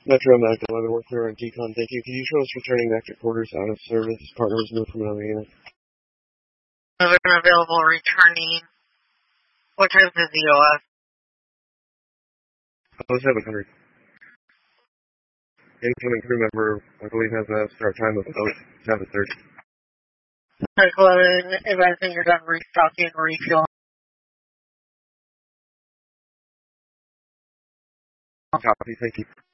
Metro Mac 11 worker on Decon, thank you. Can you show us returning back to quarters out of service? Partner was moved from another unit. Available returning. What time is the OF? 0700. Incoming crew member, I believe, has a start time of 0730. 11, advising you're done restocking, refueling. Copy, thank you.